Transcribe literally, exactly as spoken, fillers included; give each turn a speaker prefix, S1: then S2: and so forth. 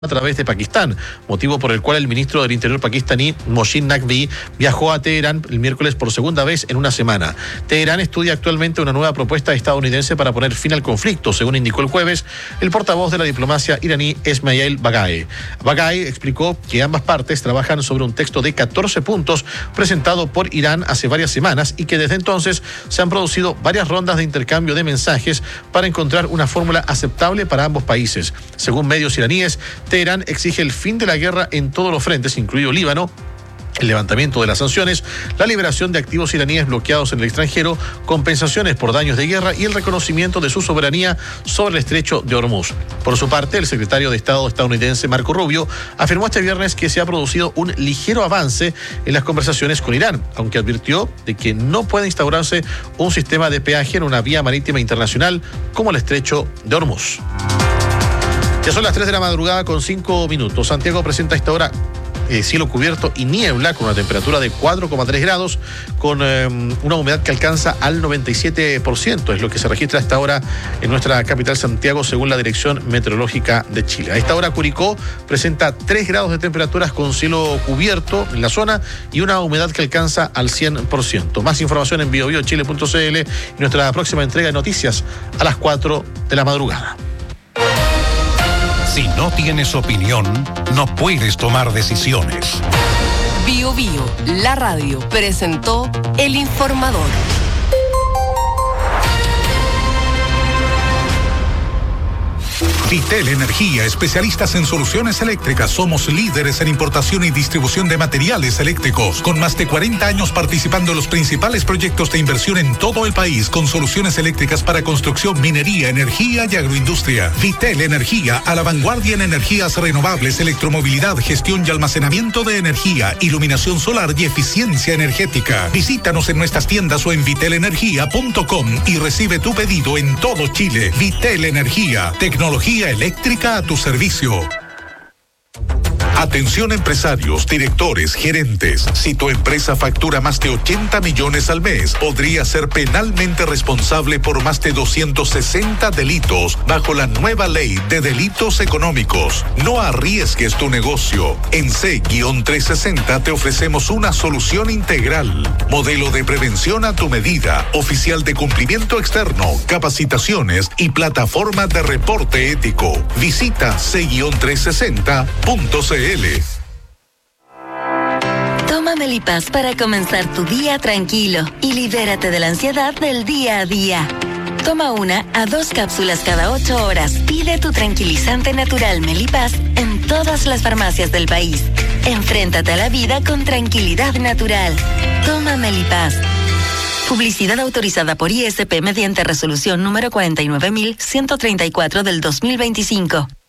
S1: a través de Pakistán, motivo por el cual el ministro del Interior pakistaní, Mohsin Naqvi, viajó a Teherán el miércoles por segunda vez en una semana. Teherán estudia actualmente una nueva propuesta estadounidense para poner fin al conflicto, según indicó el jueves el portavoz de la diplomacia iraní, Esmail Bagaei. Bagaei explicó que ambas partes trabajan sobre un texto de catorce puntos presentado por Irán hace varias semanas y que desde entonces se han producido varias rondas de intercambio de mensajes para encontrar una fórmula aceptable para ambos países. Según medios iraníes, Teherán exige el fin de la guerra en todos los frentes, incluido Líbano, el levantamiento de las sanciones, la liberación de activos iraníes bloqueados en el extranjero, compensaciones por daños de guerra y el reconocimiento de su soberanía sobre el estrecho de Hormuz. Por su parte, el secretario de Estado estadounidense Marco Rubio afirmó este viernes que se ha producido un ligero avance en las conversaciones con Irán, aunque advirtió de que no puede instaurarse un sistema de peaje en una vía marítima internacional como el estrecho de Hormuz. Ya son las tres de la madrugada con cinco minutos. Santiago presenta a esta hora eh, cielo cubierto y niebla con una temperatura de cuatro coma tres grados, con eh, una humedad que alcanza al noventa y siete por ciento. Es lo que se registra a esta hora en nuestra capital Santiago, según la Dirección Meteorológica de Chile. A esta hora Curicó presenta tres grados de temperaturas con cielo cubierto en la zona y una humedad que alcanza al cien por ciento. Más información en bio bio chile punto c l y nuestra próxima entrega de noticias a las cuatro de la madrugada.
S2: Si no tienes opinión, no puedes tomar decisiones.
S3: Bio Bio, la radio, presentó El Informador.
S2: Vitel Energía, especialistas en soluciones eléctricas. Somos líderes en importación y distribución de materiales eléctricos, con más de cuarenta años participando en los principales proyectos de inversión en todo el país, con soluciones eléctricas para construcción, minería, energía y agroindustria. Vitel Energía, a la vanguardia en energías renovables, electromovilidad, gestión y almacenamiento de energía, iluminación solar y eficiencia energética. Visítanos en nuestras tiendas o en vitel energía punto com y recibe tu pedido en todo Chile. Vitel Energía, tecnología eléctrica a tu servicio. Atención empresarios, directores, gerentes. Si tu empresa factura más de ochenta millones al mes, podría ser penalmente responsable por más de doscientos sesenta delitos bajo la nueva ley de delitos económicos. No arriesgues tu negocio. En C trescientos sesenta te ofrecemos una solución integral. Modelo de prevención a tu medida, oficial de cumplimiento externo, capacitaciones y plataforma de reporte ético. Visita C trescientos sesenta punto c l.
S4: Toma Melipaz para comenzar tu día tranquilo y libérate de la ansiedad del día a día. Toma una a dos cápsulas cada ocho horas. Pide tu tranquilizante natural Melipaz en todas las farmacias del país. Enfréntate a la vida con tranquilidad natural. Toma Melipaz. Publicidad autorizada por I S P mediante resolución número cuarenta y nueve mil ciento treinta y cuatro del dos mil veinticinco.